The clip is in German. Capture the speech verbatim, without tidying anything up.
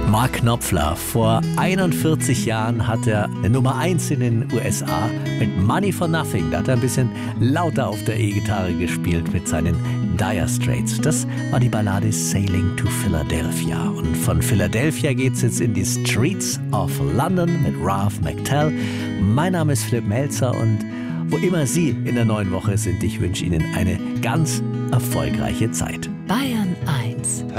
Mark Knopfler. Vor einundvierzig Jahren hat er eine Nummer eins in den U S A mit Money for Nothing. Da hat er ein bisschen lauter auf der E-Gitarre gespielt mit seinen Dire Straits. Das war die Ballade Sailing to Philadelphia. Und von Philadelphia geht's jetzt in die Streets of London mit Ralph McTell. Mein Name ist Philipp Melzer und wo immer Sie in der neuen Woche sind, ich wünsche Ihnen eine ganz erfolgreiche Zeit. Bayern eins.